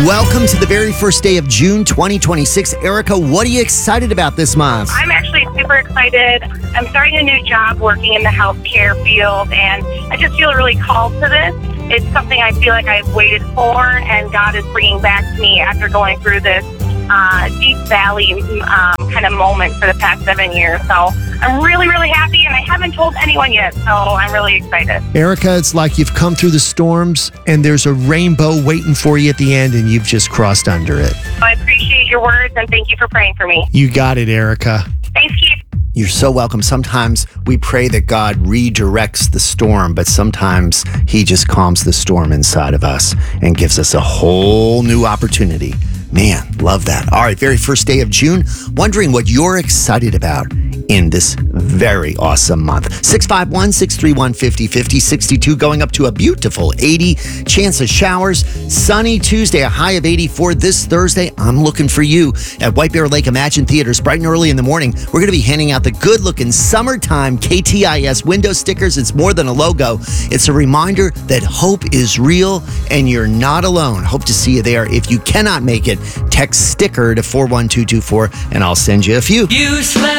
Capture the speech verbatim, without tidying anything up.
Welcome to the very first day of June twenty twenty-six. Erica, what are you excited about this month? I'm actually super excited. I'm starting a new job working in the healthcare field, and I just feel really called to this. It's something I feel like I've waited for, and God is bringing back to me after going through this uh, deep valley um, kind of moment for the past seven years. So I'm really, really happy, and I haven't told anyone yet, so I'm really excited. Erica, it's like you've come through the storms, and there's a rainbow waiting for you at the end, and you've just crossed under it. I appreciate your words, and thank you for praying for me. You got it, Erica. Thanks, Keith. You're so welcome. Sometimes we pray that God redirects the storm, but sometimes he just calms the storm inside of us and gives us a whole new opportunity. Man, love that. All right, very first day of June. Wondering what you're excited about in this very awesome month. six five one, six three one, five zero five zero, sixty-two going up to a beautiful eighty. Chance of showers. Sunny Tuesday, a high of eighty-four. This Thursday, I'm looking for you at White Bear Lake Imagine Theaters bright and early in the morning. We're going to be handing out the good-looking summertime K T I S window stickers. It's more than a logo. It's a reminder that hope is real and you're not alone. Hope to see you there. If you cannot make it, text sticker to four one two two four and I'll send you a few. You slept